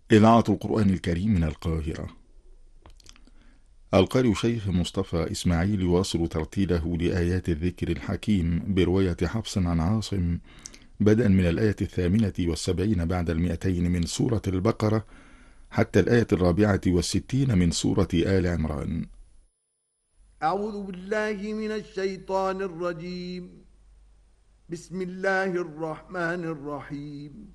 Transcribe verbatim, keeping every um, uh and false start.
إذاعة القرآن الكريم من القاهرة. القارئ شيخ مصطفى إسماعيل يواصل ترتيله لآيات الذكر الحكيم برواية حفص عن عاصم، بدءا من الآية الثامنة والسبعين بعد المئتين من سورة البقرة حتى الآية الرابعة والستين من سورة آل عمران. أعوذ بالله من الشيطان الرجيم. بسم الله الرحمن الرحيم.